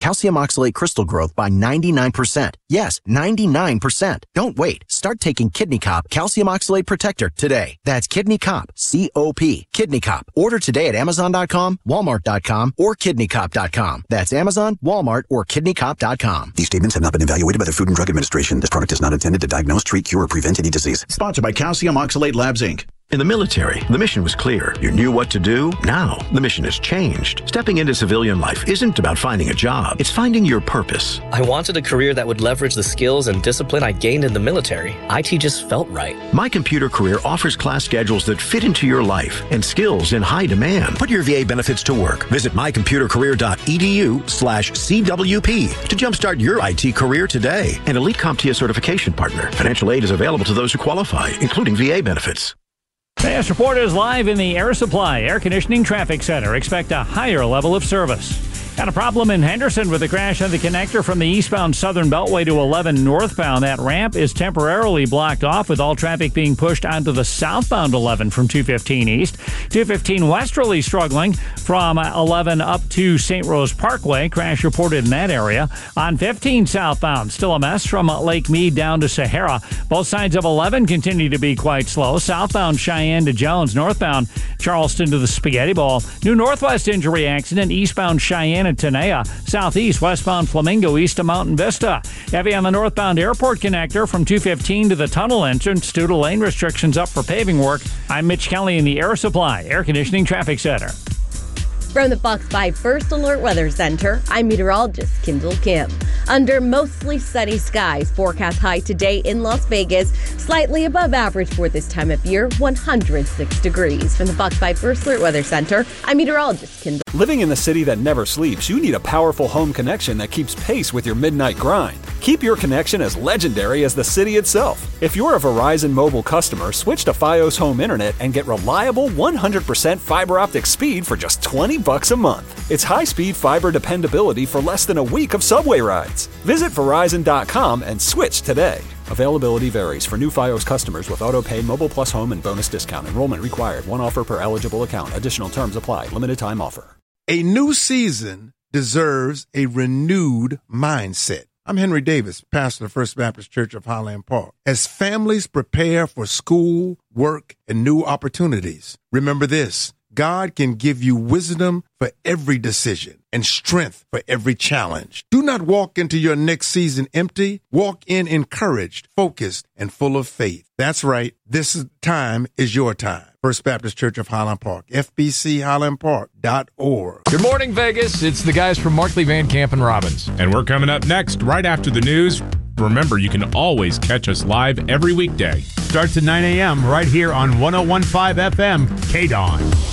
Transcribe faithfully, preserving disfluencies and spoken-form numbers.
calcium oxalate crystal growth by ninety-nine percent. Yes, ninety-nine percent. Don't wait. Start taking Kidney Cop Calcium Oxalate Protector today. That's Kidney Cop, C O P, Kidney Cop. Order today at amazon dot com, walmart dot com, or kidney cop dot com. That's Amazon, Walmart, or kidney cop dot com. These statements have not been evaluated by the Food and Drug Administration. This product is not intended to diagnose, treat, cure, or prevent any disease. Sponsored by Calcium Oxalate Labs, Incorporated. In the military, the mission was clear. You knew what to do. Now, the mission has changed. Stepping into civilian life isn't about finding a job. It's finding your purpose. I wanted a career that would leverage the skills and discipline I gained in the military. I T just felt right. My Computer Career offers class schedules that fit into your life and skills in high demand. Put your V A benefits to work. Visit my computer career dot e d u slash C W P to jumpstart your I T career today. An Elite CompTIA certification partner. Financial aid is available to those who qualify, including V A benefits. Fast Report is live in the Air Supply Air Conditioning Traffic Center. Expect a higher level of service. Got a problem in Henderson with a crash on the connector from the eastbound Southern Beltway to eleven northbound. That ramp is temporarily blocked off with all traffic being pushed onto the southbound eleven from two fifteen east. two fifteen westerly struggling from eleven up to Saint Rose Parkway. Crash reported in that area. On fifteen southbound, still a mess from Lake Mead down to Sahara. Both sides of eleven continue to be quite slow. Southbound Cheyenne to Jones, northbound Charleston to the Spaghetti Bowl. New northwest injury accident, eastbound Cheyenne at Tenaya, southeast westbound Flamingo east to Mountain Vista. Heavy on the northbound airport connector from two fifteen to the tunnel entrance due to lane restrictions up for paving work. I'm Mitch Kelly in the Air Supply Air Conditioning Traffic Center. From the Fox five First Alert Weather Center, I'm meteorologist Kendall Kim. Under mostly sunny skies, forecast high today in Las Vegas, slightly above average for this time of year, one hundred six degrees. From the Fox five First Alert Weather Center, I'm meteorologist Kendall. Living in the city that never sleeps, you need a powerful home connection that keeps pace with your midnight grind. Keep your connection as legendary as the city itself. If you're a Verizon mobile customer, switch to Fios Home Internet and get reliable one hundred percent fiber optic speed for just twenty bucks a month. It's high-speed fiber dependability for less than a week of subway rides. Visit Verizon dot com and switch today. Availability varies for new Fios customers with AutoPay, Mobile Plus Home, and bonus discount. Enrollment required. One offer per eligible account. Additional terms apply. Limited time offer. A new season deserves a renewed mindset. I'm Henry Davis, pastor of First Baptist Church of Highland Park. As families prepare for school, work, and new opportunities, remember this: God can give you wisdom for every decision and strength for every challenge. Do not walk into your next season empty. Walk in encouraged, focused, and full of faith. That's right. This time is your time. First Baptist Church of Highland Park, F B C highland park dot org. Good morning, Vegas. It's the guys from Markley, Van Camp, and Robbins. And we're coming up next, right after the news. Remember, you can always catch us live every weekday. Starts at nine a.m. right here on one oh one point five F M, K D O N.